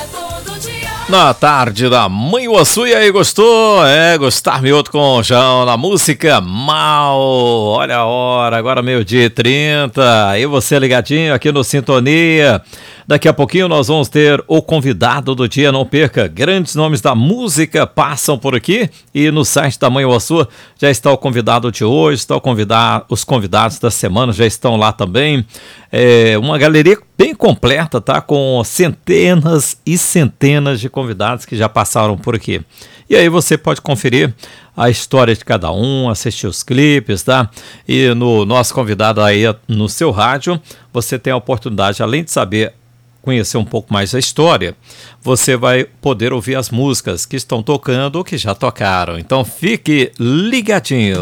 Na tarde da Manhuaçu, e aí, gostou? Gostar Mioto com João na música Mal. Olha a hora, agora 12h30. Aí você ligadinho aqui no Sintonia. Daqui a pouquinho nós vamos ter o convidado do dia, não perca. Grandes nomes da música passam por aqui e no site da Manhuaçu já está o convidado de hoje, os convidados da semana já estão lá também. Uma galeria bem completa, tá? Com centenas e centenas de convidados que já passaram por aqui. E aí você pode conferir a história de cada um, assistir os clipes, tá? E no nosso convidado aí no seu rádio, você tem a oportunidade, além de saber conhecer um pouco mais a história, você vai poder ouvir as músicas que estão tocando ou que já tocaram. Então fique ligadinho.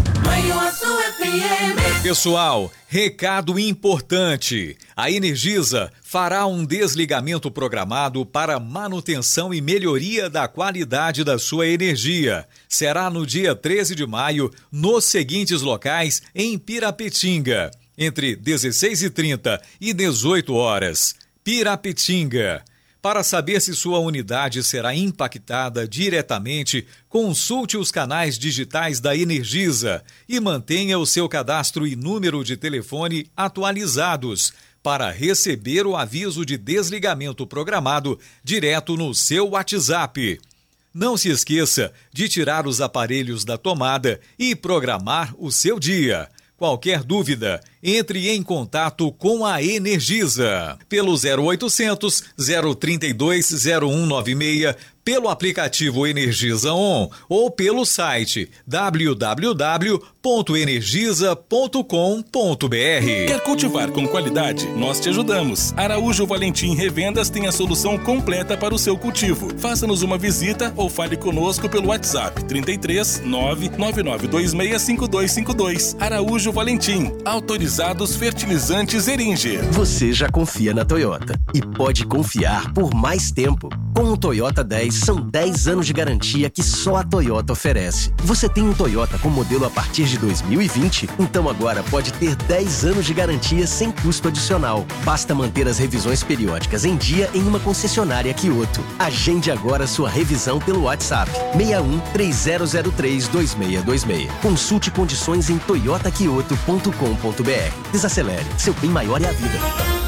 Pessoal, recado importante. A Energisa fará um desligamento programado para manutenção e melhoria da qualidade da sua energia. Será no dia 13 de maio, nos seguintes locais em Pirapetinga, entre 16h30 e 18 horas. Pirapetinga. Para saber se sua unidade será impactada diretamente, consulte os canais digitais da Energisa e mantenha o seu cadastro e número de telefone atualizados para receber o aviso de desligamento programado direto no seu WhatsApp. Não se esqueça de tirar os aparelhos da tomada e programar o seu dia. Qualquer dúvida, entre em contato com a Energisa pelo 0800 032 0196, pelo aplicativo Energisa On ou pelo site www.energisa.com.br. Quer cultivar com qualidade? Nós te ajudamos. Araújo Valentim Revendas tem a solução completa para o seu cultivo. Faça-nos uma visita ou fale conosco pelo WhatsApp 33 99926 5252. Araújo Valentim, autorizados fertilizantes Eringer. Você já confia na Toyota e pode confiar por mais tempo. Com o Toyota 10, são 10 anos de garantia que só a Toyota oferece. Você tem um Toyota com modelo a partir de 2020? Então agora pode ter 10 anos de garantia sem custo adicional. Basta manter as revisões periódicas em dia em uma concessionária Kyoto. Agende agora sua revisão pelo WhatsApp 61 3003 2626. Consulte condições em toyotakyoto.com.br. Desacelere, seu bem maior é a vida.